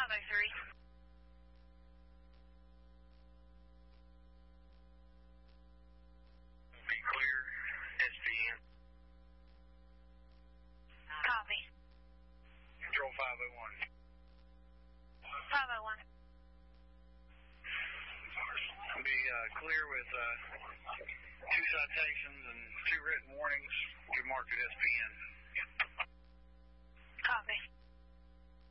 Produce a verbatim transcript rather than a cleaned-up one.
five oh three. Be clear, S P N. Copy. Control five oh one. five oh one. Be uh, clear with uh, two citations and two written warnings. You marked it S P N. Copy.